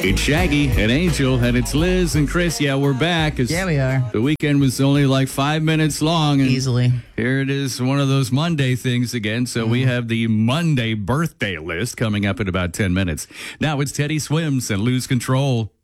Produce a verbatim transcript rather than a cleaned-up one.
It's Shaggy and Angel, and it's Liz and Chris. Yeah, we're back. It's, Yeah, we are. The weekend was only like five minutes long. And Easily. Here it is, one of those Monday things again. So mm. we have the Monday birthday list coming up in about ten minutes. Now it's Teddy Swims and Lose Control.